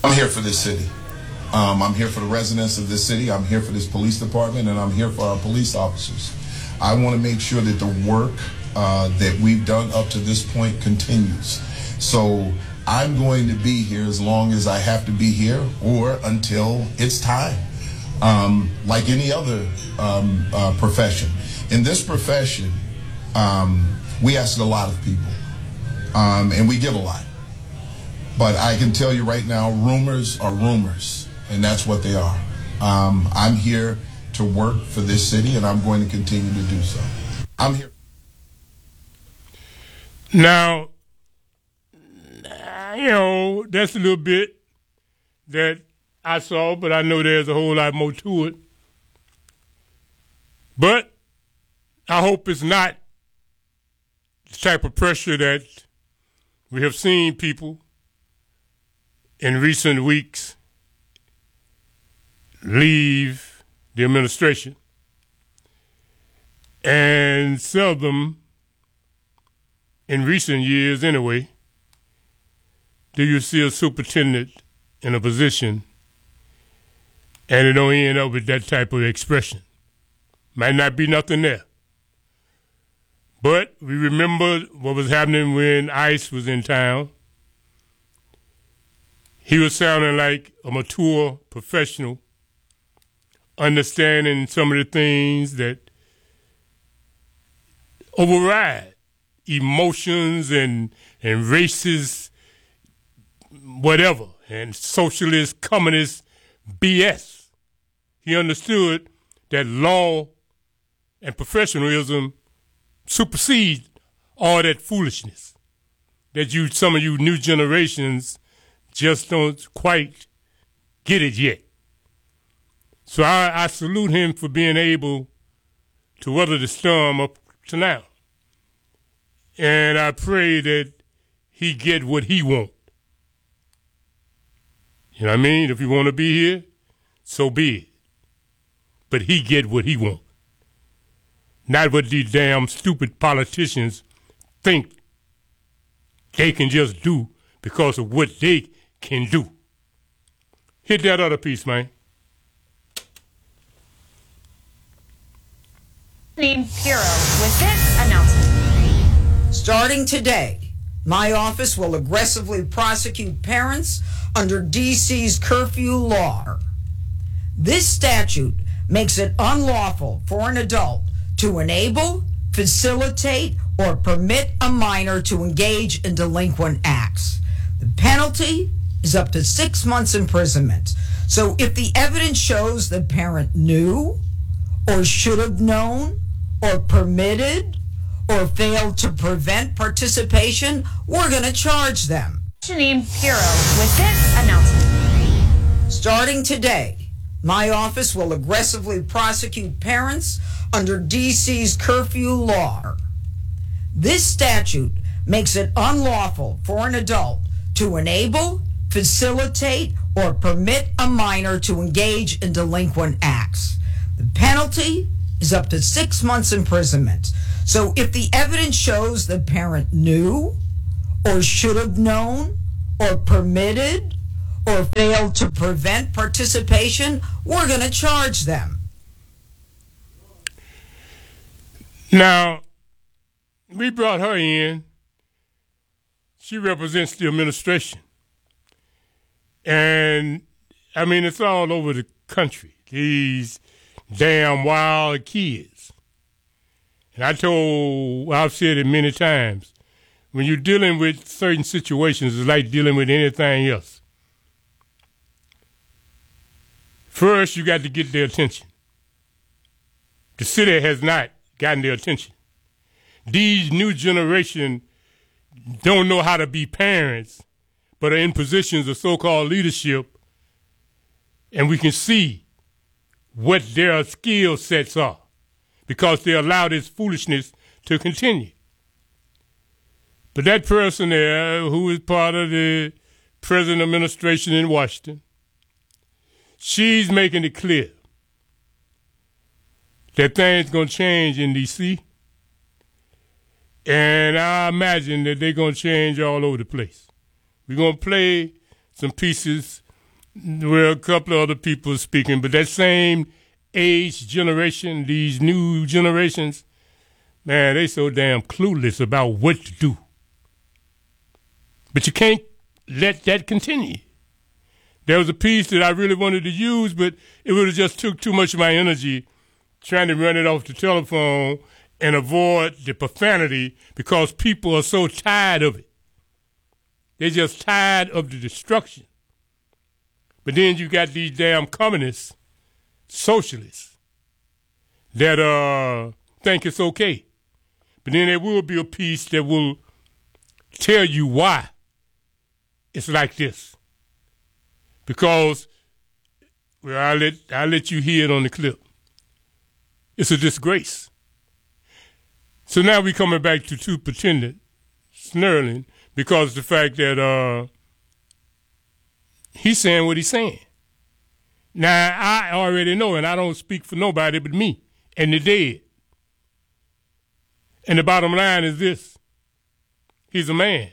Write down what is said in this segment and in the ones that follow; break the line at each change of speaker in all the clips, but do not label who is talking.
I'm here for this city. I'm here for the residents of this city. I'm here for this police department, and I'm here for our police officers. I want to make sure that the work that we've done up to this point continues. So I'm going to be here as long as I have to be here or until it's time, like any other profession. In this profession, we ask a lot of people, and we give a lot. But I can tell you right now, rumors are rumors, and that's what they are. I'm here to work for this city, and I'm going to continue to do so. I'm here.
Now, that's a little bit that I saw, but I know there's a whole lot more to it. But I hope it's not the type of pressure that we have seen people in recent weeks leave the administration. And seldom, in recent years anyway, do you see a superintendent in a position and it don't end up with that type of expression. Might not be nothing there. But we remember what was happening when ICE was in town. He was sounding like a mature professional, understanding some of the things that override emotions and racist whatever, and socialist, communist BS. He understood that law and professionalism supersede all that foolishness that some of you new generations just don't quite get it yet. So I salute him for being able to weather the storm up to now. And I pray that he get what he want. You know what I mean? If you want to be here, so be it. But he get what he want. Not what these damn stupid politicians think they can just do because of what they can do. Hit that other piece, man.
Named Piro with this announcement.
Starting today, my office will aggressively prosecute parents under D.C.'s curfew law. This statute makes it unlawful for an adult to enable, facilitate, or permit a minor to engage in delinquent acts. The penalty is up to 6 months imprisonment. So if the evidence shows the parent knew or should have known or permitted or failed to prevent participation, we're going to charge them.
Named Piro with this announcement.
Starting today, my office will aggressively prosecute parents under D.C.'s curfew law. This statute makes it unlawful for an adult to enable, facilitate, or permit a minor to engage in delinquent acts. The penalty is up to 6 months imprisonment. So if the evidence shows the parent knew or should have known or permitted or failed to prevent participation, we're going to charge them.
Now, we brought her in. She represents the administration. And, I mean, it's all over the country. These damn wild kids. And I've said it many times, when you're dealing with certain situations, it's like dealing with anything else. First, you got to get their attention. The city has not gotten their attention. These new generation don't know how to be parents, but are in positions of so-called leadership, and we can see what their skill sets are because they allow this foolishness to continue. But that person there, who is part of the present administration in Washington, she's making it clear that things going to change in D.C., and I imagine that they're going to change all over the place. We're going to play some pieces Well, a couple of other people speaking, but that same age generation, these new generations, man, they so damn clueless about what to do. But you can't let that continue. There was a piece that I really wanted to use, but it would have just took too much of my energy trying to run it off the telephone and avoid the profanity because people are so tired of it. They're just tired of the destruction. But then you got these damn communists, socialists, that think it's okay. But then there will be a piece that will tell you why it's like this. Because, well, I'll let you hear it on the clip. It's a disgrace. So now we're coming back to Superintendent Snelling because of the fact that he's saying what he's saying. Now, I already know, and I don't speak for nobody but me and the dead. And the bottom line is this. He's a man.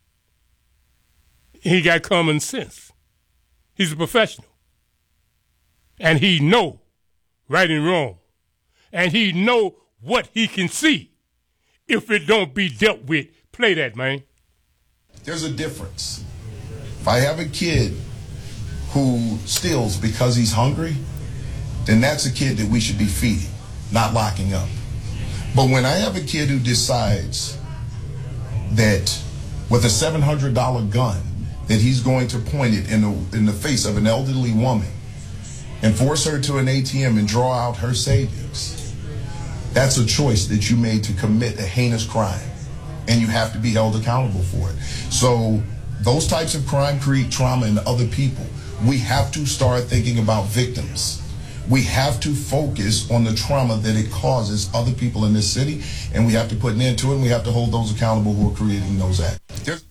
He got common sense. He's a professional. And he know right and wrong. And he know what he can see if it don't be dealt with. Play that, man.
There's a difference. If I have a kid who steals because he's hungry, then that's a kid that we should be feeding, not locking up. But when I have a kid who decides that with a $700 gun that he's going to point it in the face of an elderly woman and force her to an ATM and draw out her savings, that's a choice that you made to commit a heinous crime, and you have to be held accountable for it. So those types of crime create trauma in other people. We have to start thinking about victims. We have to focus on the trauma that it causes other people in this city, and we have to put an end to it, and we have to hold those accountable who are creating those acts.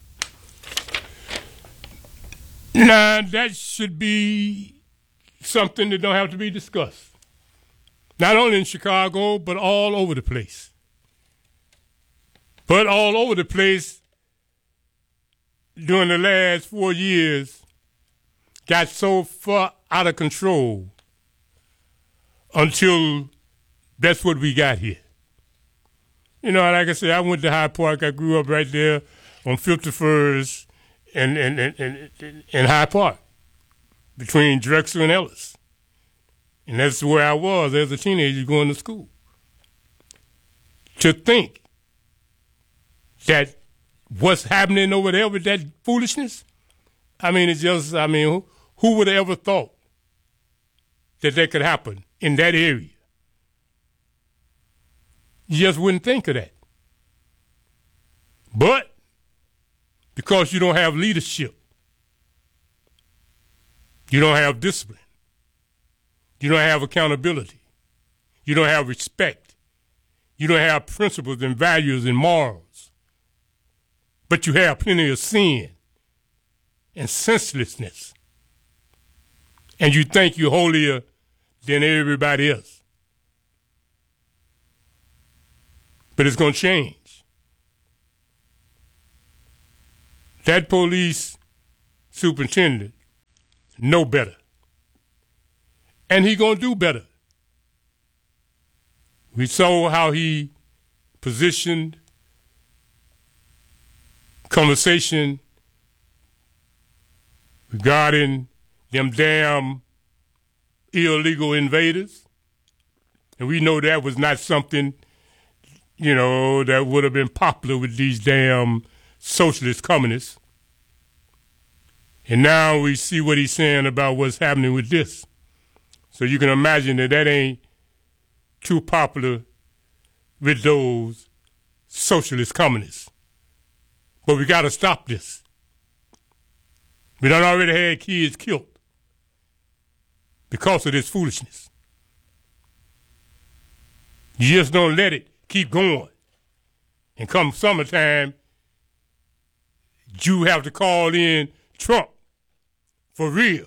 Now, that should be something that don't have to be discussed. Not only in Chicago, but all over the place. But all over the place during the last 4 years got so far out of control until that's what we got here. You know, like I said, I went to Hyde Park. I grew up right there on 51st and Hyde Park between Drexel and Ellis. And that's where I was as a teenager going to school. To think that what's happening over there with that foolishness, I mean, it's just, I mean, who would have ever thought that that could happen in that area? You just wouldn't think of that. But because you don't have leadership, you don't have discipline, you don't have accountability, you don't have respect, you don't have principles and values and morals, but you have plenty of sin and senselessness, and you think you're holier than everybody else. But it's going to change. That police superintendent know better. And he going to do better. We saw how he positioned conversation regarding them damn illegal invaders. And we know that was not something, you know, that would have been popular with these damn socialist communists. And now we see what he's saying about what's happening with this. So you can imagine that that ain't too popular with those socialist communists. But we got to stop this. We done already had kids killed because of this foolishness. You just don't let it keep going. And come summertime, you have to call in Trump for real.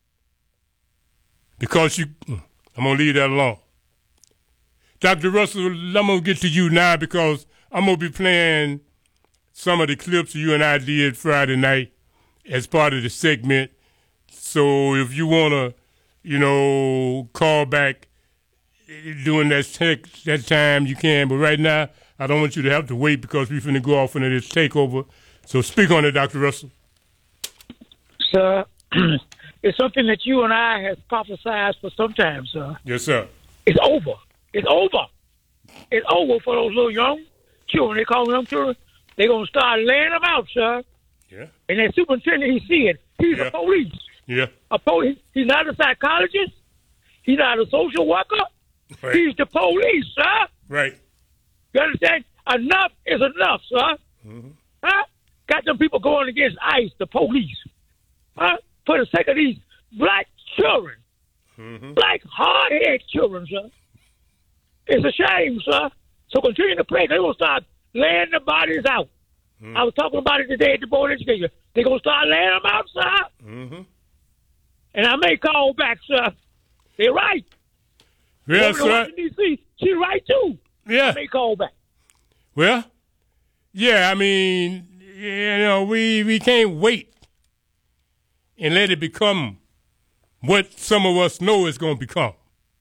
Because I'm going to leave that alone. Dr. Russell, I'm going to get to you now because I'm going to be playing some of the clips you and I did Friday night as part of the segment So if you want to, call back during that time, you can. But right now, I don't want you to have to wait because we're finna go off into this takeover. So speak on it, Dr. Russell.
Sir, it's something that you and I have prophesied for some time, sir.
Yes, sir.
It's over. It's over. It's over for those little young children. They call them young children. They're going to start laying them out, sir.
Yeah.
And that superintendent, he said, he's a police.
Yeah.
He's not a psychologist. He's not a social worker.
Right.
He's the police, sir.
Right.
You understand? Enough is enough, sir.
Mm-hmm.
Huh? Got them people going against ICE, the police. Huh? For the sake of these black children.
Mm-hmm.
Black hard-headed children, sir. It's a shame, sir. So continue to pray. They're going to start laying the bodies out. Mm-hmm. I was talking about it today at the Board of Education. They're going to start laying them out, sir.
Mm-hmm.
And I may call back, sir. They're right.
Yeah, sir.
D.C., she's right, too.
Yeah.
I may call back.
Well, yeah, I mean, we can't wait and let it become what some of us know it's going to become.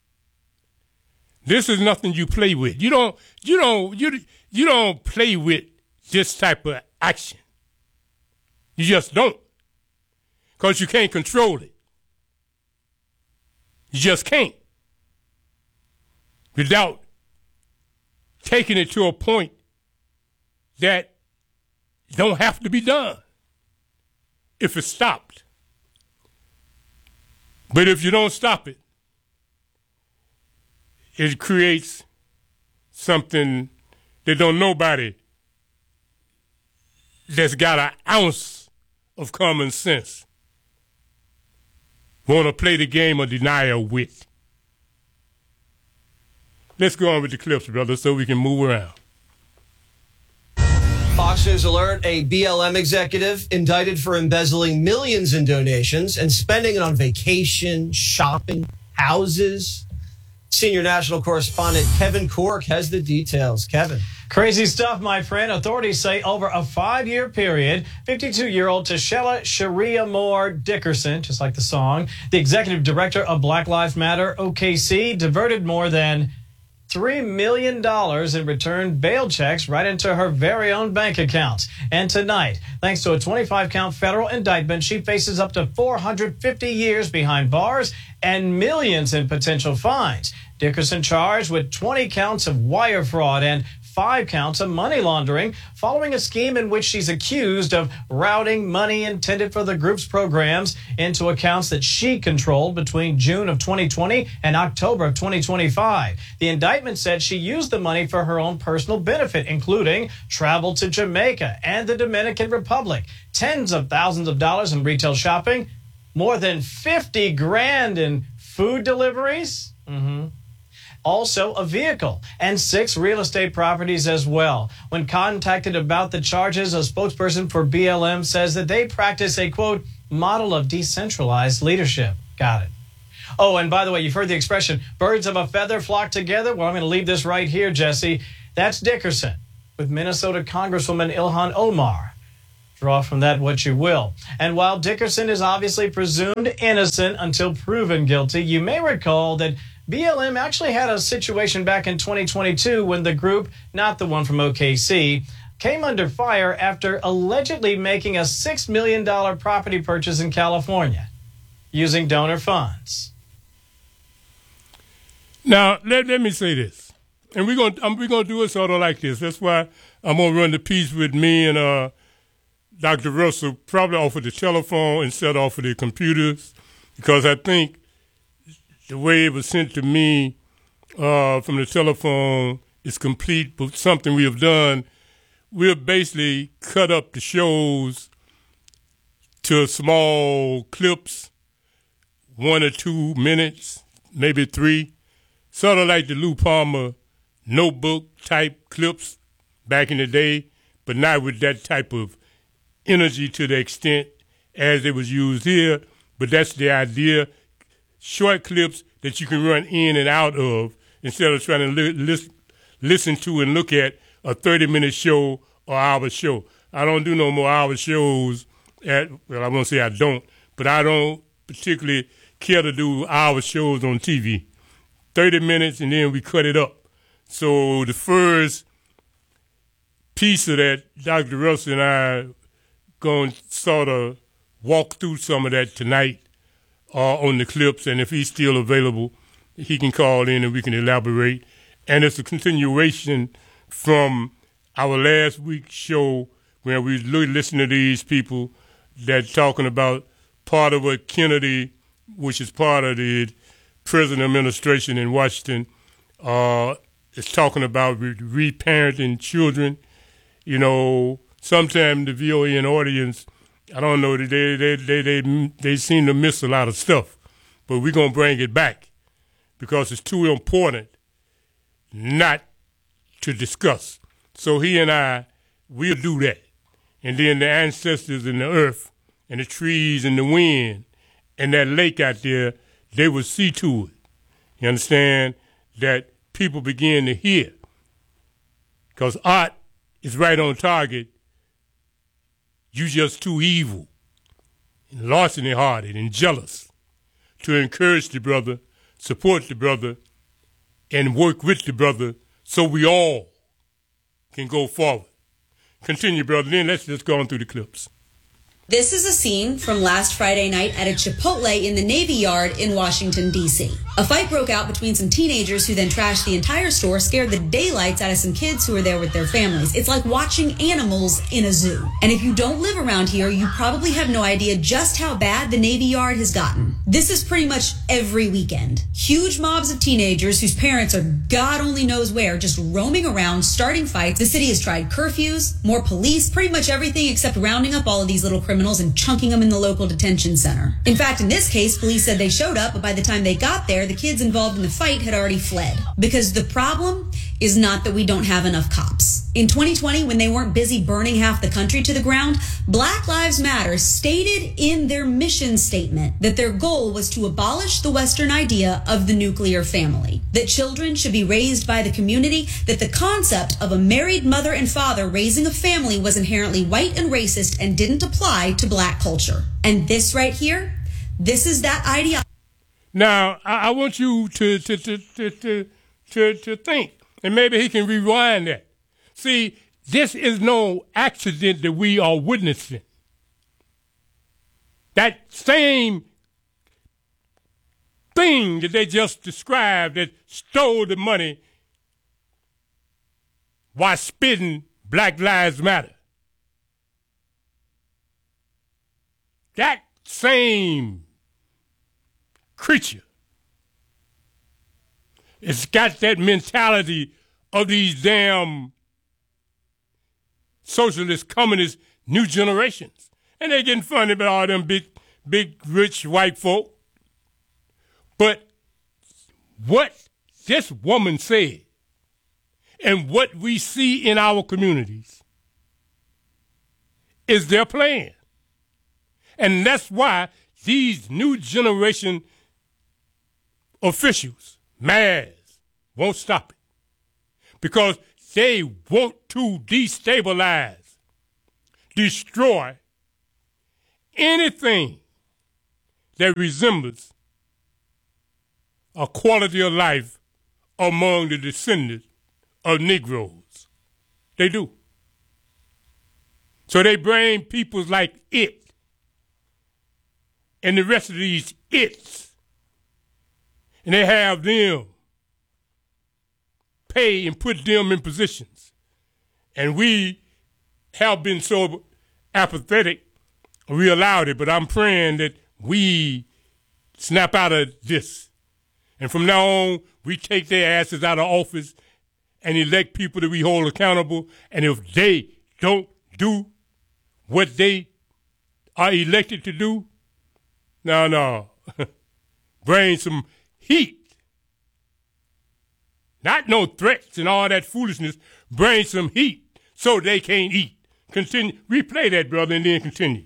This is nothing you play with. You don't play with this type of action. You just don't. Because you can't control it. You just can't. Without taking it to a point that don't have to be done if it's stopped. But if you don't stop it, it creates something that don't nobody that's got an ounce of common sense want to play the game of denial with. Let's go on with the clips, brother, so we can move around.
Fox News alert, a BLM executive indicted for embezzling millions in donations and spending it on vacation, shopping, houses. Senior national correspondent Kevin Cork has the details. Kevin.
Crazy stuff, my friend. Authorities say over a 5-year period, 52-year-old Tashella Sharia Moore Dickerson, just like the song, the executive director of Black Lives Matter OKC, diverted more than $3 million in returned bail checks right into her very own bank accounts. And tonight, thanks to a 25-count federal indictment, she faces up to 450 years behind bars and millions in potential fines. Dickerson charged with 20 counts of wire fraud and 5 counts of money laundering following a scheme in which she's accused of routing money intended for the group's programs into accounts that she controlled between June of 2020 and October of 2025. The indictment said she used the money for her own personal benefit, including travel to Jamaica and the Dominican Republic, tens of thousands of dollars in retail shopping, more than 50 grand in food deliveries. Also, a vehicle and 6 real estate properties as well. When contacted about the charges, a spokesperson for BLM says that they practice a, quote, model of decentralized leadership. Got it. Oh, and by the way, you've heard the expression, birds of a feather flock together. Well, I'm going to leave this right here, Jesse. That's Dickerson with Minnesota Congresswoman Ilhan Omar. Draw from that what you will. And while Dickerson is obviously presumed innocent until proven guilty, you may recall that BLM actually had a situation back in 2022 when the group, not the one from OKC, came under fire after allegedly making a $6 million property purchase in California using donor funds.
Now, let me say this. And we're gonna do it sort of like this. That's why I'm going to run the piece with me and Dr. Russell, probably off of the telephone instead of off of the computers, because I think the way it was sent to me from the telephone is complete, but something we have done. We'll basically cut up the shows to small clips, 1 or 2 minutes, maybe 3, sort of like the Lou Palmer notebook type clips back in the day, but not with that type of energy to the extent as it was used here. But that's the idea. Short clips that you can run in and out of instead of trying to listen to and look at a 30-minute show or hour show. I don't do no more hour shows I won't say I don't, but I don't particularly care to do our shows on TV. 30 minutes, and then we cut it up. So the first piece of that, Dr. Russell and I going to sort of walk through some of that tonight on the clips, and if he's still available, he can call in and we can elaborate. And it's a continuation from our last week's show where we listened to these people that talking about part of what Kennedy, which is part of the prison administration in Washington, is talking about reparenting children. You know, sometimes the VON audience, I don't know, they seem to miss a lot of stuff, but we're gonna bring it back because it's too important not to discuss. So he and I, we'll do that. And then the ancestors and the earth and the trees and the wind and that lake out there, they will see to it. You understand? That people begin to hear. Because art is right on target. You just too evil and larceny-hearted and jealous to encourage the brother, support the brother, and work with the brother so we all can go forward. Continue, brother. Then let's just go on through the clips.
This is a scene from last Friday night at a Chipotle in the Navy Yard in Washington, D.C. A fight broke out between some teenagers who then trashed the entire store, scared the daylights out of some kids who were there with their families. It's like watching animals in a zoo. And if you don't live around here, you probably have no idea just how bad the Navy Yard has gotten. This is pretty much every weekend. Huge mobs of teenagers whose parents are God only knows where, just roaming around, starting fights. The city has tried curfews, more police, pretty much everything except rounding up all of these little criminals and chunking them in the local detention center. In fact, in this case, police said they showed up, but by the time they got there, the kids involved in the fight had already fled. Because the problem is not that we don't have enough cops. In 2020, when they weren't busy burning half the country to the ground, Black Lives Matter stated in their mission statement that their goal was to abolish the Western idea of the nuclear family, that children should be raised by the community, that the concept of a married mother and father raising a family was inherently white and racist and didn't apply to black culture. And this right here, this is that ideology.
Now, I want you to think, and maybe he can rewind that. See, this is no accident that we are witnessing. That same thing that they just described that stole the money while spitting Black Lives Matter. That same creature has got that mentality of these damn socialist, communist, new generations. And they're getting funny about all them big, rich white folk. But what this woman said and what we see in our communities is their plan. And that's why these new generation officials, mayors, won't stop it. Because they want to destabilize, destroy anything that resembles a quality of life among the descendants of Negroes. They do. So they bring peoples like it and the rest of these its, and they have them pay and put them in positions. And we have been so apathetic, we allowed it, but I'm praying that we snap out of this. And from now on, we take their asses out of office and elect people that we hold accountable. And if they don't do what they are elected to do, no, bring some heat. Not no threats and all that foolishness. Bring some heat so they can't eat. Continue. Replay that, brother, and then continue.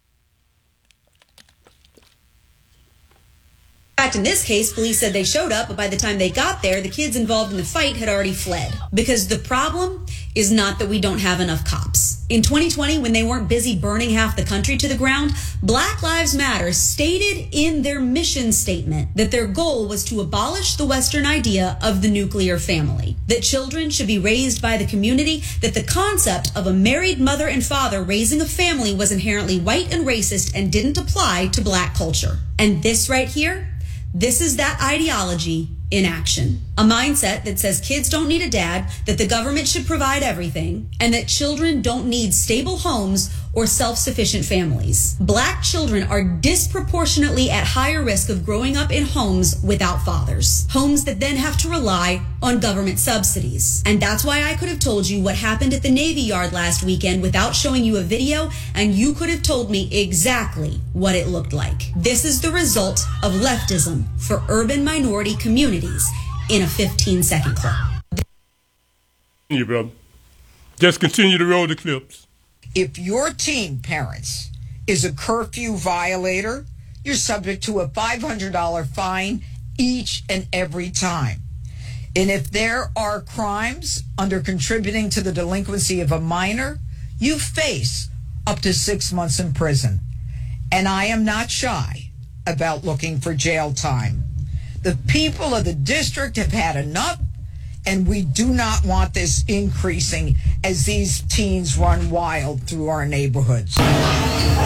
In fact, in this case, police said they showed up, but by the time they got there, the kids involved in the fight had already fled. Because the problem is not that we don't have enough cops. In 2020, when they weren't busy burning half the country to the ground, Black Lives Matter stated in their mission statement that their goal was to abolish the Western idea of the nuclear family, that children should be raised by the community, that the concept of a married mother and father raising a family was inherently white and racist and didn't apply to Black culture. And this right here, this is that ideology in action. A mindset that says kids don't need a dad, that the government should provide everything, and that children don't need stable homes or self-sufficient families. Black children are disproportionately at higher risk of growing up in homes without fathers. Homes that then have to rely on government subsidies. And that's why I could have told you what happened at the Navy Yard last weekend without showing you a video, and you could have told me exactly what it looked like. This is the result of leftism for urban minority communities in a 15-second clip.
You, brother. Just continue to roll the clips.
If your teen, parents, is a curfew violator, you're subject to a $500 fine each and every time. And if there are crimes under contributing to the delinquency of a minor, you face up to 6 months in prison. And I am not shy about looking for jail time. The people of the district have had enough, and we do not want this increasing as these teens run wild through our neighborhoods.